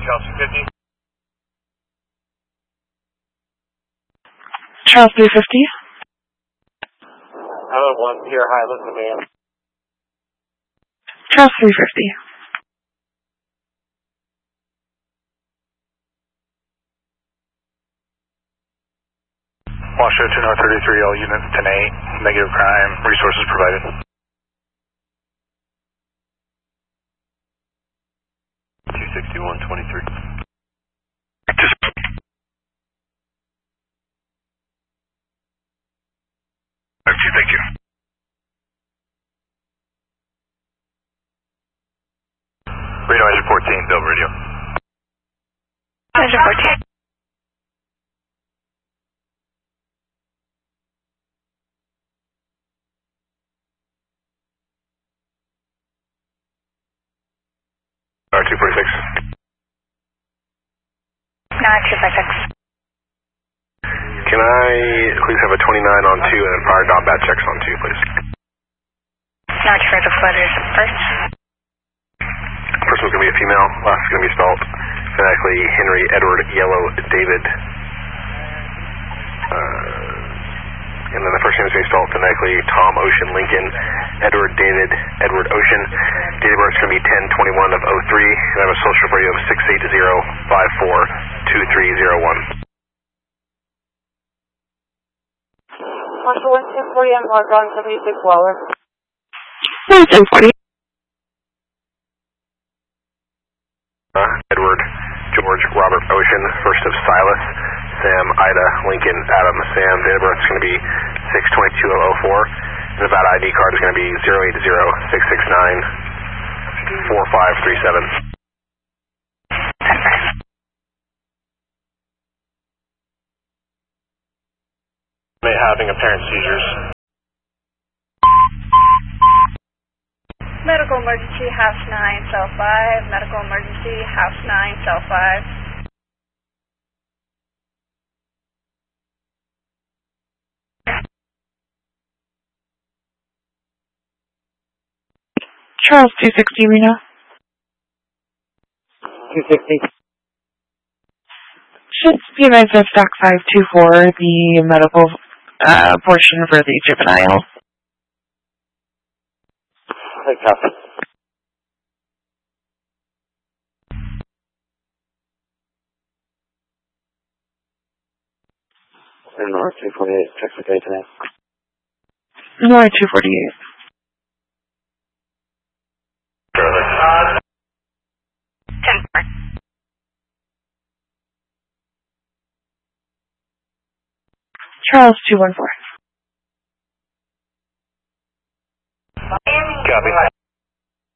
Charles 250. Charles 350. Hello, 1 here. Hi, listen to me. Charles 350. Washington 33, all units 10-8, negative crime, resources provided. $261.23. Thank you. Radio Azure 14, Delta Radio. Azure 14. R246. 246. Can I please have a 29 on 2 and then prior dot-bat checks on 2, please? 246 letters first. First one's going to be a female, last is going to be spelled phonetically Henry, Edward, Yellow, David. And then the first name is going to be spelled phonetically Tom, Ocean, Lincoln, Edward, David, Edward, Ocean. Date of birth is going to be 10/21 of 03. And I have a social radio of 680-542301. Marshall 11040 on Mark on 76 Waller. 11040. Edward, George, Robert, Ocean, first of Silas, Sam, Ida, Lincoln, Adam, Sam. Date of birth is going to be 6/22/04. The Nevada ID card is going to be 080-669-4537. Having apparent seizures. Medical emergency, house 9, cell 5. Medical emergency, house 9, cell 5. Charles 260, Reno. 260. Should be nice if stock 524, the medical portion for the juvenile. Hey, copy. North 248, Texas Gate today. North 248. Charles 214. Copy.